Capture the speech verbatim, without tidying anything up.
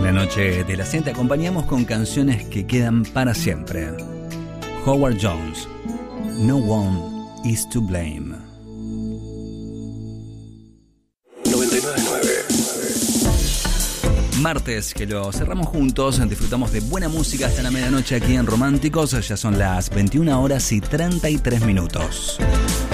la noche de la cien te acompañamos con canciones que quedan para siempre. Howard Jones, No One Is To Blame. noventa y nueve punto nueve. Martes que lo cerramos juntos, disfrutamos de buena música hasta la medianoche aquí en Románticos. Ya son las veintiuna horas y treinta y tres minutos.